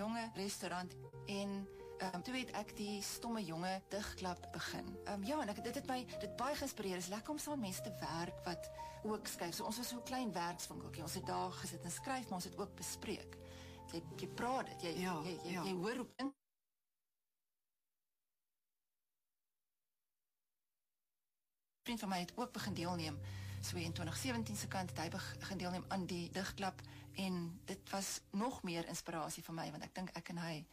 jonge restaurant en toe het ek die stomme jonge digklap begin. Ja, en dit het my baie geïnspireer. Dit is lekker om saam met mense te werk wat ook skryf. So ons was so 'n klein werkswinkeltjie. Ons het daar gesit en skryf, maar ons het ook bespreek. Jy praat dit, jy hoor hoe in. Vriend van my het ook begin deelneem, so in 2017 se kant het hy begin deelneem aan die digklap en dit was nog meer inspirasie vir my, want ek dink ek en hy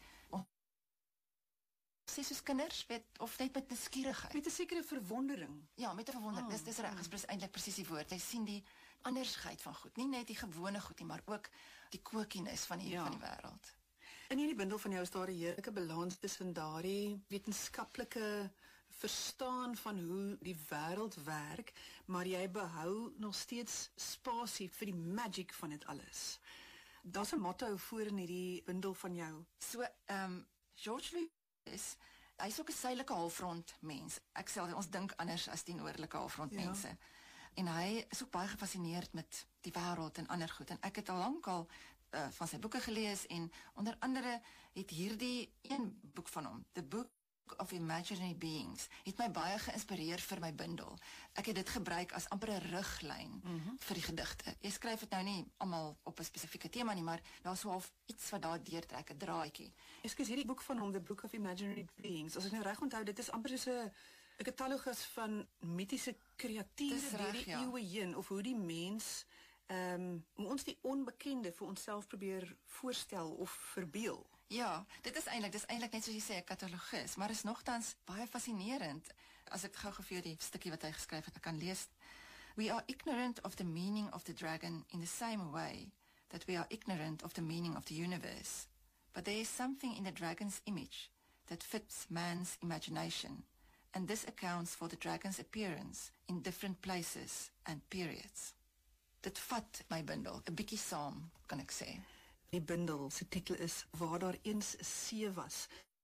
sê soos kinders, weet, of net met nuuskierigheid. Met 'n sekere verwondering. Ja, met 'n verwondering, dis reg, is eintlik presies die woord. Jy sien die andersheid van goed, nie net die gewone goed nie, maar ook die kookiness van die wêreld. In hierdie bundel van jou is daar 'n heerlike balans tussen daardie wetenskaplike verstaan van hoe die wêreld werk, maar jy behou nog steeds spasie vir die magic van dit alles. Daar's 'n motto voor in hierdie bundel van jou. So, George Lucas, hy's ook 'n suidelike halfrond mens. Ek sê ons dink anders as die noordelike halfrond mense. En hy is ook baie gefassineerd met die wêreld en ander goed. En ek het al lankal van sy boeke gelees en onder andere het hierdie een boek van hom, The Book of Imaginary Beings, het my baie geïnspireer vir my bundel. Ek het dit gebruik as amper 'n riglyn vir die gedigte. Jy skryf dit nou nie almal op 'n spesifieke tema nie, maar daar's so half iets wat daar deurtrek, 'n draadjie. Ekskuus, hierdie boek van hom, The Book of Imaginary Beings, as ek nou reg onthou, dit is amper so 'n katalogus van mitiese kreature deur die eeue heen, of hoe die mens hoe ons die onbekende vir onsself probeer voorstel of verbeel. Ja, dit is eintlik net soos jy sê 'n katalogus, maar is nogtans baie fascinerend. As ek gou vir jou die stukkie wat hy geskryf het, ek kan lees. We are ignorant of the meaning of the dragon in the same way that we are ignorant of the meaning of the universe. But there is something in the dragon's image that fits man's imagination, and this accounts for the dragon's appearance in different places and periods. Dit vat my bundel 'n bietjie saam, kan ek sê. Die bundel se titel is Waar daar eens 'n see was.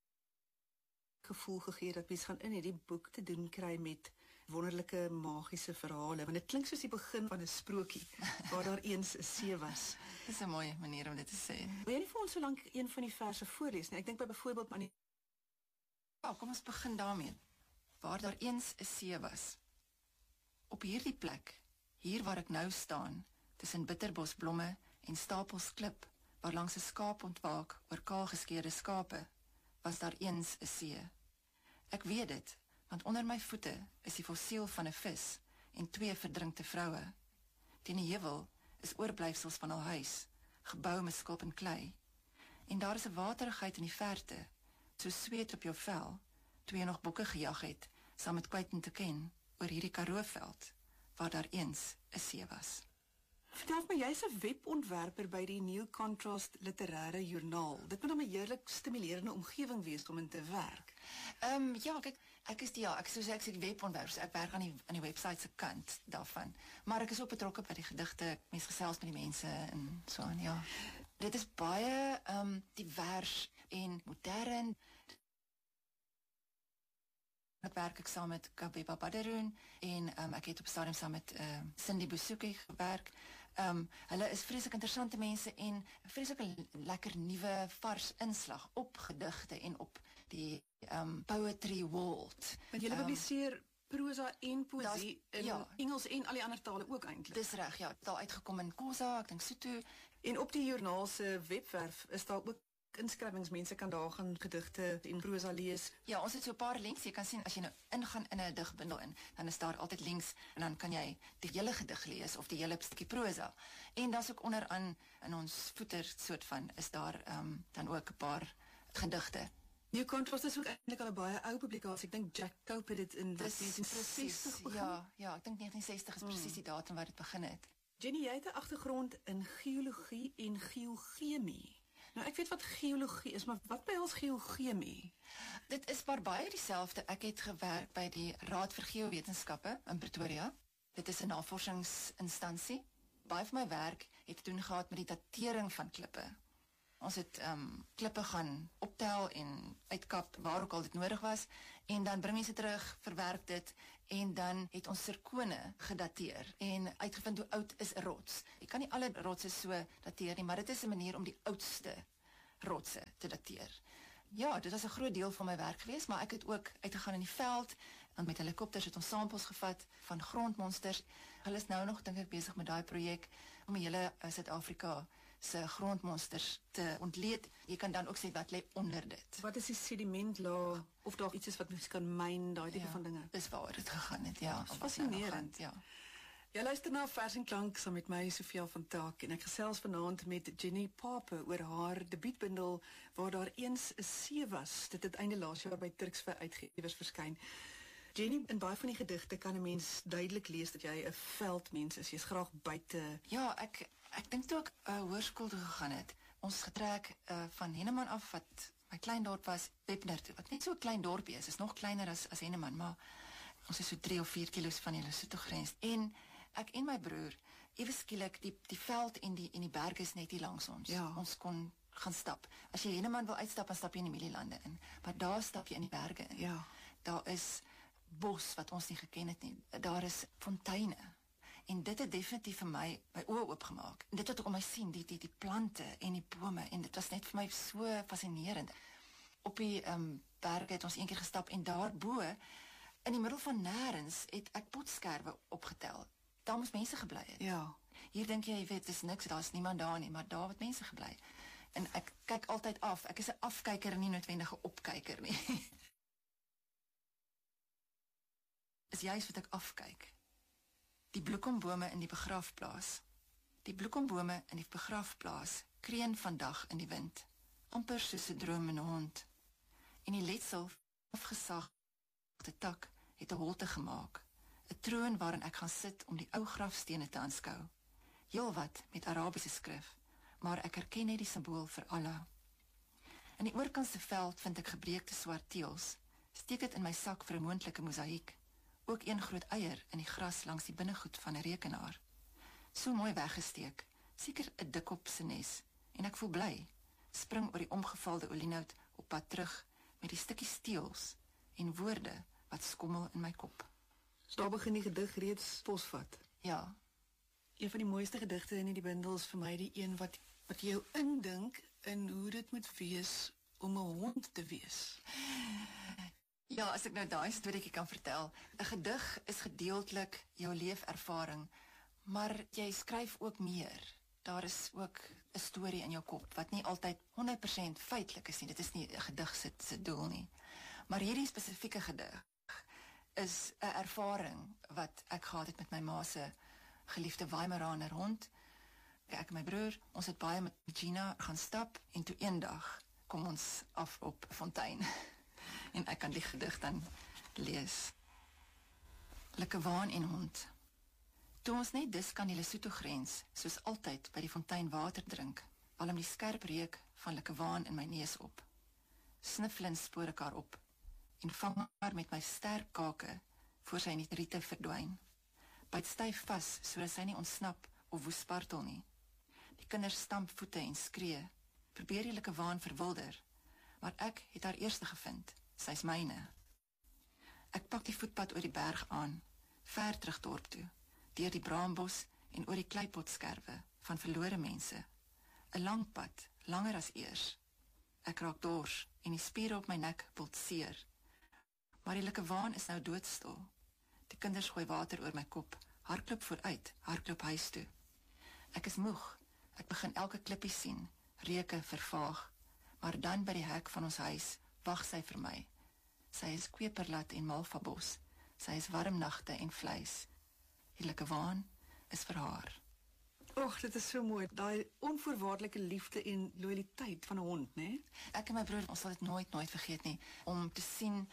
Gevoel gegee dat mens gaan in hierdie boek te doen kry met wonderlike magiese verhale, want dit klink soos die begin van 'n sprokie, waar daar eens 'n see was. Dis 'n mooi manier om dit te sê. Wil jy nie vir ons so lank een van die verse voorlees nie? Ek dink byvoorbeeld aan die... Ja, kom ons begin daarmee. Waar daar eens 'n see was. Op hierdie plek, hier waar ek nou staan, tussen bitterbosblomme en stapels klip, waar langs 'n skaap ontwaak oor kaal geskeurde skape, was daar eens 'n see. Ek weet dit, want onder my voete is die fossiel van 'n vis en 2 verdrinkte vroue. Teen die heuwel is oorblyfsels van hul huis, gebou met skop en klei. En daar is 'n waterigheid in die verte, so sweet op jou vel, toe jy nog bokke gejag het, saam met kwyten te ken, oor hierdie Karooveld, waar daar eens 'n see was. Vertel my, jy's 'n webontwerper by die New Contrast Literêre Joernaal. Dit moet 'n heerlik stimulerende omgewing wees om in te werk. Ja, kyk, ek is die webontwerper, so ek werk aan die webwerf se kant daarvan. Maar ek is ook betrokke by die gedigte, mens gesels met die mense en so aan, ja. Dit is baie divers en modern. Ek werk saam met Kabeba Baderoon en ek het op stadium saam met Cindy Busuki gewerk. Hulle is vreeslik interessante mense en vreeslik lekker nuwe vars inslag op gedigte en op die poetry world. Want julle publiseer prosa en poesie in Engels en al die ander tale ook eintlik. Dis reg, ja, dit al uitgekom in Khoza, ek dink Sotho. En op die joernaal se webwerf is daar ook inskrywings, mense kan daar gaan gedigte en prosa lees. Ja, ons het so 'n paar links, jy kan sien as jy nou ingaan in 'n digbundel in, dan is daar altyd links en dan kan jy die hele gedig lees of die hele stukkie prosa. En dan's ook onderaan in ons voeter soort van is daar dan ook 'n paar gedigte. New Contrast is ook eintlik al 'n baie ou publikasie. Ek dink Jack Cope het dit in 1960 begin. Ja, ek dink 1960 is presies die datum waar dit begin het. Jenny, jy het 'n agtergrond in geologie en geochemie. Nou, ek weet wat geologie is, maar wat behels geochemie? Dit is maar baie dieselfde. Ek het gewerk by die Raad vir Geowetenskappe in Pretoria. Dit is 'n navorsingsinstansie. Baie van my werk het te doen gehad met die datering van klippe. Ons het klippe gaan optel en uitkap waar ook al dit nodig was en dan bring mense terug, verwerk dit en dan het ons sirkone gedateer en uitgevind hoe oud is 'n rots. Jy kan nie alle rotse so dateer nie, maar dit is 'n manier om die oudste rotse te dateer. Ja, dit was 'n groot deel van my werk geweest, maar ek het ook uitgegaan in die veld en met helikopters het ons samples gevat van grondmonsters. Hulle is nou nog dink ek besig met daai projek om die hele Suid-Afrika se grondmonsters te ontleed. Jy kan dan ook sê wat lê onder dit. Wat is die sedimentlaag of daar iets is wat mens kan myn, daai tipe van dinge? Dis waaroor dit gegaan het, ja. Fascinerend. Ja. Jy luister na Vers en Klank saam met my Sofia van Taak en ek gesels vanaand met Jenny Pape oor haar debuutbundel Waar daar eens 'n see was. Dit het einde laas jaar by Turks vir uitgewers verskyn. Jenny, in baie van die gedigte kan 'n mens duidelik lees dat jy 'n veldmens is. Jy's graag buite. Ja, ek dink toe ek hoërskool toe gegaan het. Ons getrek van Henneman af wat my klein dorp was, Webner toe. Wat net so 'n klein dorpie is nog kleiner as Henneman, maar ons is so 3 of 4 kilos van die Lesotho grens. En ek en my broer, ewe skielik die veld en die berge is net hier langs ons. Ja. Ons kon gaan stap. As jy Henneman wil uitstap, dan stap jy in die mielielande in. Maar daar stap jy in die berge in. Ja. Daar is bos wat ons nie geken het nie. Daar is fonteine. En dit het definitief vir my oë oopgemaak. En dit wat ek om my sien, die plante en die bome en dit was net vir my so fascinerend. Op die berge het ons eendag gestap en daarbo in die middel van nêrens het ek potskerwe opgetel. Daar moes mense gebly het. Ja. Hier dink jy weet, dis niks, daar's niemand daar nie, maar daar het mense gebly. En ek kyk altyd af. Ek is 'n afkyker en nie noodwendig 'n opkyker nie. Is juist wat ek afkyk. Die bloekombome in die begrafplaas. Die bloekombome in die begrafplaas kreun vandag in die wind, amper soos 'n dromende hond. En die letsel afgesagte tak het 'n holte gemaak, 'n troon waarin ek gaan sit om die ou grafstene te aanskou. Heelwat met Arabiese skrif, maar ek herken net die simbool vir Allah. In die oorkantse veld vind ek gebreekte swart teels. Steek dit in my sak vir 'n moontlike mosaïek. Ook een groot eier in die gras langs die binnegoed van 'n rekenaar. So mooi weggesteek, seker 'n dikkop se nes, en ek voel bly. Spring oor die omgevalde olienout op pad terug met die stukkie steels en woorde wat skommel in my kop. So daar begin die gedig reeds posvat. Ja. Een van die mooiste gedigte in die bundel is vir my die een wat jou indink in hoe dit moet wees om 'n hond te wees. Ja, as ek nou daai storieetjie kan vertel. 'n Gedig is gedeeltelik jou leefervaring, maar jy skryf ook meer. Daar is ook 'n storie in jou kop wat nie altyd 100% feitelik is nie. Dit is nie 'n gedig se doel nie. Maar hierdie spesifieke gedig is 'n ervaring wat ek gehad het met my ma se geliefde Weimaraner hond. Ek en my broer, ons het baie met Gina gaan stap en toe eendag kom ons af op 'n fontein. En ek kan die gedig dan lees. Lekewaan en hond. Toe ons net dus kan die Lesotho grens, soos altyd by die fontein water drink, walm die skerp reuk van lekewaan in my neus op. Sniffelend spoor ek haar op en vang haar met my sterk kake voor sy in die riete verdwyn. Byt styf vas sodat sy nie ontsnap of woes spartel nie. Die kinders stamp voete en skree, probeer die lekewaan verwilder, maar ek het haar eerste gevind. Sy's myne. Ek pak die voetpad oor die berg aan, ver terug dorp toe, deur die braambos en oor die kleipotskerwe van verlore mense. 'n Lang pad, langer as eers. Ek raak dors en die spiere op my nek pulseer. Maar die lekewaan is nou doodstil. Die kinders gooi water oor my kop, hardloop vooruit, hardloop huis toe. Ek is moeg. Ek begin elke klippie sien, reuke vervaag, maar dan by die hek van ons huis wag sy vir my. Sy is kweperlat en malvabos. Sy is warm nagte en vleis. Die lekewaan is vir haar. Och, dit is so mooi. Daai onvoorwaardelike liefde en loyaliteit van 'n hond, né? Ek en my broer, ons sal dit nooit vergeet nie, om te sien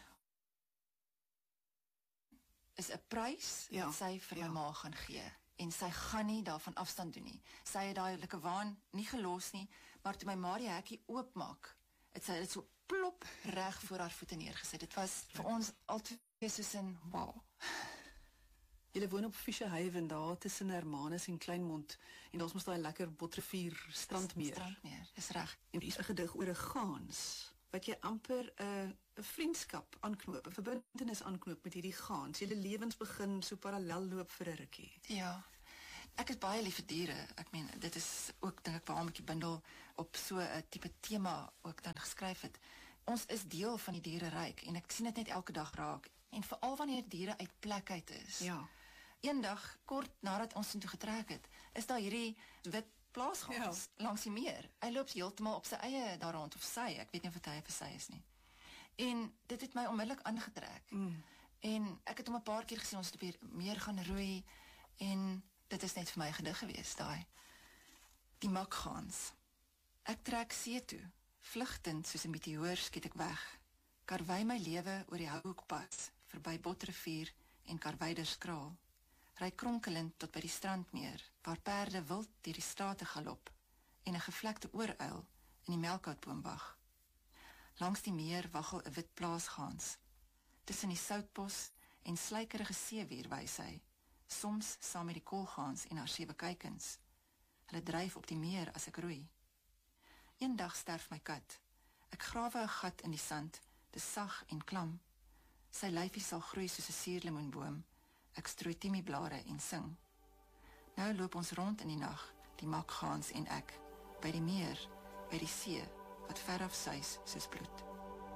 is 'n prys wat sy vir my ma gaan gee. En sy gaan nie daarvan afstand doen nie. Sy het daai lekewaan nie gelos nie, maar toe my ma die hekkie oopmaak, het sy dit so plop reg voor haar voete neergesit. Dit was vir ons altyd soos 'n wow. Julle woon op Fischerhaven daar tussen Hermanus en Kleinmond en daar's mos daai lekker Botrivier strandmeer. Strandmeer, dis reg. En hier is 'n gedig oor 'n gaans wat jy amper 'n vriendskap aanknoop, 'n verbintenis aanknoop met hierdie gaans. Julle lewens begin so parallel loop vir 'n rukkie. Ja. Ek is baie lief vir diere. Ek meen, dit is ook dink ek waarom ek die bundel op so 'n tipe tema ook dan geskryf het. Ons is deel van die diereryk en ek sien dit net elke dag raak. En veral wanneer diere uit plek uit is. Ja. Eendag kort nadat ons intoe getrek het, is daar hierdie wit plaasgans langs die meer. Hy loop heeltemal op sy eie daar rond of sy, ek weet nie of dit hy of sy is nie. En dit het my onmiddellik aangetrek. En ek het hom 'n paar keer gesien, ons het op hier meer gaan roei en dit is net vir my 'n gedig gewees daai. Die makgans. Ek trek see toe, vlugtend soos 'n meteoor skiet ek weg. Karwei my lewe oor die Houhoekpad, verby Botrivier en Karweiderskraal. Ry kronkelend tot by die strandmeer, waar perde wild deur die strate galop en 'n gevlekte ooruil in die melkhoutboom wag. Langs die meer waggel 'n wit plaasgans. Tussen die soutbos en sluikerige seewier wys hy, soms saam met die koolgans en haar 7 kuikens. Hulle dryf op die meer as ek roei. Eendag sterf my kat. Ek grawe 'n gat in die sand, dis sag en klam. Sy lyfie sal groei soos 'n suurlemoenboom. Ek strooi timmieblare en sing. Nou loop ons rond in die nag, die makgans en ek, by die meer, by die see, wat veraf suis soos bloed.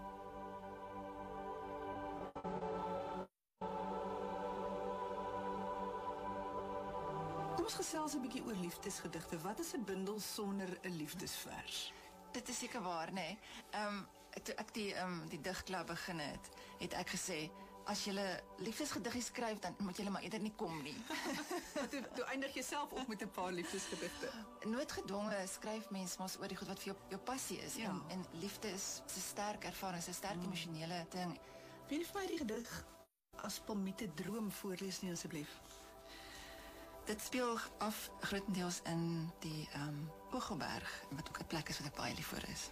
Kom ons gesels 'n bietjie oor liefdesgedigte. Wat is 'n bundel sonder 'n liefdesvers? Dit is seker waar, nee. Toe ek die digklub begin het ek gesê, as jy liefdesgediggies skryf, dan moet jy maar eerder nie kom nie. Toe eindig jy self op met 'n paar liefdesgedigte. Noodgedwonge skryf mens mos oor die goed wat vir jou passie is. Ja. En liefde is 'n sterk ervaring, 'n sterk emosionele ding. Wil jy vir my die gedig As Palmiete droom voorlees nie asseblief? Dit speel af grootendeels in die Ogelberg, wat ook 'n plek is wat ek baie lief vir is.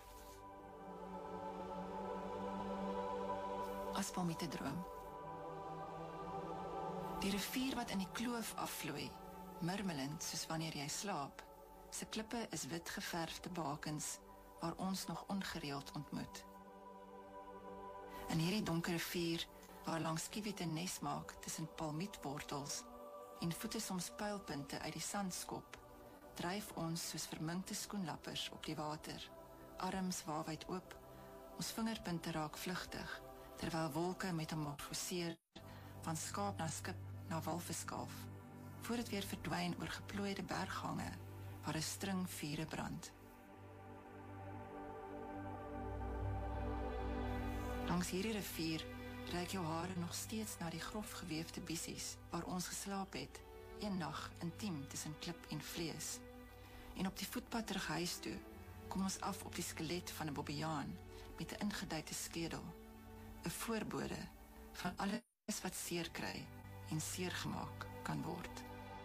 As Palmiete droom. Die rivier wat in die kloof afvloei, murmelend soos wanneer jy slaap. Sy klippe is wit geverfde bakens waar ons nog ongereeld ontmoet. In hierdie donker rivier waar langs kiewiete nes maak tussen palmietwortels en voete soms pylpunte uit die sand skop, dryf ons soos verminkte skoenlappers op die water, arms waawyd oop, ons vingerpunte raak vlugtig, terwyl wolke metamorfoseer van skaap na skip na walviskalf, voor dit weer verdwyn oor geplooide berggange waar 'n string vure brand. Langs hierdie rivier reik jou hare nog steeds na die grof geweefde bissies waar ons geslaap het, een nag intiem tussen klip en vlees. En op die voetpad terug huis toe, kom ons af op die skelet van 'n bobbejaan met 'n ingeduikte skedel, 'n voorbode van alles wat seer kry en seer gemaak kan word.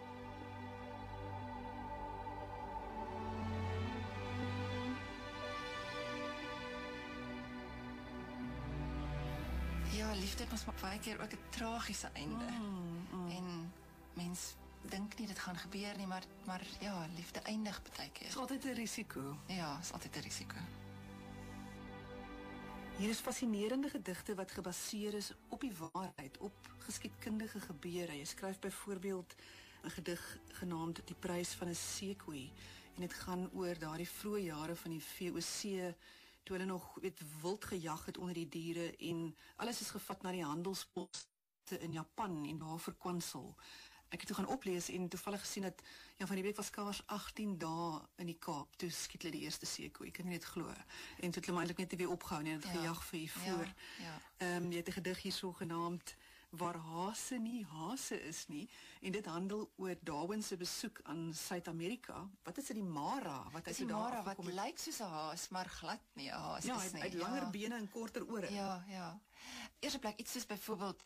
Ja, liefde het ons maar baie keer ook 'n tragiese einde. En mens dink nie dit gaan gebeur nie, maar ja, liefde eindig baie keer. Is altyd 'n risiko. Ja, is altyd 'n risiko. Hier is fascinerende gedigte wat gebaseer is op die waarheid, op geskiedkundige gebeure. Jy skryf byvoorbeeld 'n gedig genaamd Die Prys van 'n Seekoei en dit gaan oor daardie vroeë jare van die VOC toe hulle nog wild gejag het onder die diere en alles is gevat na die handelsposte in Japan en daar verkwansel. Ek het toe gaan oplees en toevallig gesien dat Jan van Riebeeck was skaars 18 dae in die Kaap toe skiet hulle die eerste seekoei. Ek kan nie dit glo. En toe het hulle maar eintlik net weer opgehou en het gejag vir voer. Jy het 'n gedig hier so genaamd Waar hase nie hase is nie en dit handel oor Darwin se besoek aan Suid-Amerika. Wat is dit die Mara wat hy die Mara wat lyk soos 'n haas maar glad nie 'n haas is nie. Hy het langer bene en korter ore. Ja. Eerste plek iets soos byvoorbeeld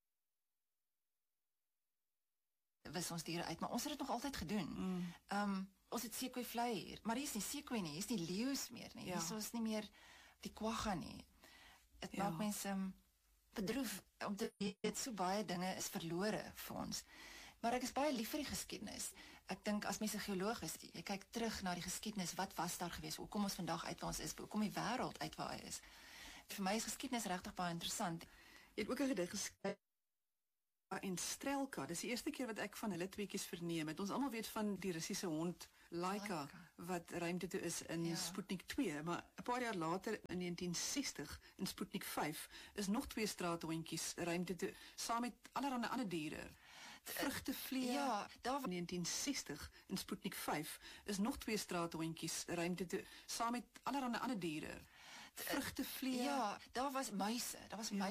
wis ons diere uit, maar ons het dit nog altyd gedoen. Ons het seekoei vlei hier, maar hier is nie seekoei nie, hier is nie leeu's meer nie. Hier is nie meer die kwagga nie. Dit maak mense bedroef om te weet so baie dinge is verlore vir ons. Maar ek is baie lief vir die geskiedenis. Ek dink as mens 'n geoloog is, jy kyk terug na die geskiedenis, wat was daar gewees? Hoe kom ons vandag uit waar ons is? Hoe kom die wêreld uit waar hy is? Vir my is geskiedenis regtig baie interessant. Jy het ook 'n gedig geskryf En Strelka, dis die eerste keer wat ek van hulle tweeetjies verneem het. Ons almal weet van die Russiese hond Laika wat ruimte toe is in Sputnik 2, maar 'n paar jaar later in 1960 in Sputnik 5 is nog 2 straathondjies ruimte toe saam met allerlei ander diere. Vrugtevliee. Ja, daar in 1960 in Sputnik 5 is nog 2 straathondjies ruimte toe saam met allerlei ander diere. Vrugtevliee. Ja, daar was muise. Daar was